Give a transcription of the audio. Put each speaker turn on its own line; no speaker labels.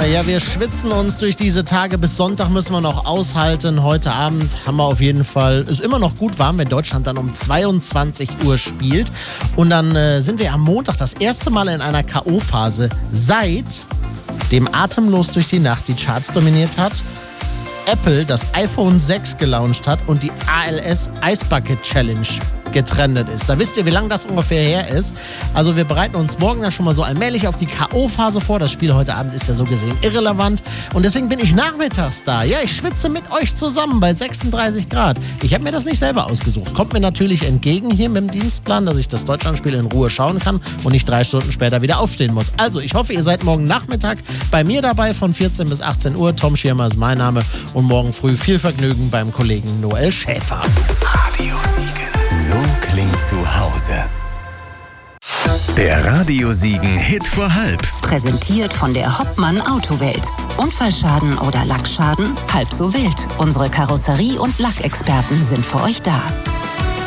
Ja, wir schwitzen uns durch diese Tage. Bis Sonntag müssen wir noch aushalten. Heute Abend haben wir auf jeden Fall, ist immer noch gut warm, wenn Deutschland dann um 22 Uhr spielt. Und dann sind wir am Montag das erste Mal in einer K.O.-Phase seit dem Atemlos durch die Nacht die Charts dominiert hat, Apple das iPhone 6 gelauncht hat und die ALS Ice Bucket Challenge getrendet ist. Da wisst ihr, wie lange das ungefähr her ist. Also wir bereiten uns morgen dann schon mal so allmählich auf die K.O.-Phase vor. Das Spiel heute Abend ist ja so gesehen irrelevant. Und deswegen bin ich nachmittags da. Ja, ich schwitze mit euch zusammen bei 36 Grad. Ich habe mir das nicht selber ausgesucht. Kommt mir natürlich entgegen hier mit dem Dienstplan, dass ich das Deutschlandspiel in Ruhe schauen kann und nicht 3 Stunden später wieder aufstehen muss. Also ich hoffe, ihr seid morgen Nachmittag bei mir dabei von 14 bis 18 Uhr. Tom Schirmer ist mein Name. Und morgen früh viel Vergnügen beim Kollegen Noel Schäfer.
Radio Siegen. So klingt zu Hause. Der Radio Siegen Hit vor halb.
Präsentiert von der Hoppmann Autowelt. Unfallschaden oder Lackschaden? Halb so wild. Unsere Karosserie- und Lackexperten sind für euch da.